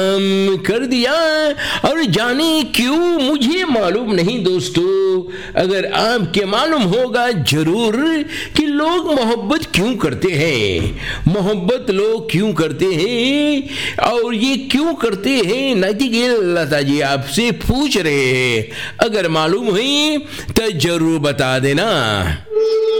कर दिया, और जाने क्यों मुझे मालूम नहीं दोस्तों, अगर आपके मालूम होगा जरूर कि लोग मोहब्बत क्यों करते हैं, मोहब्बत लोग क्यों करते हैं और ये क्यों करते हैं, नाइटिंगेल लता जी आपसे पूछ रहे हैं। अगर मालूम हुई तो जरूर बता देना।